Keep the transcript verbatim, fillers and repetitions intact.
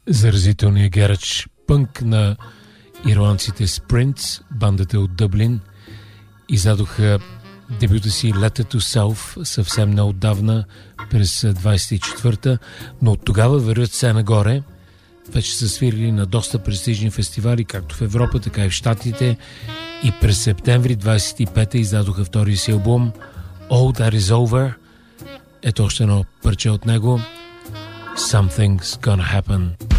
заразителния гарач пънк на ирландците Sprints, бандата от Дъблин, издадоха дебюта си Letter to Self съвсем неотдавна, през двайсет и четвърта, но от тогава вървят все нагоре. Вече са свирили на доста престижни фестивали, както в Европа, така и в Щатите, и през септември двайсет и пета издадоха втория си албум All That Is Over. Ето още едно парче от него. Something's Gonna Happen.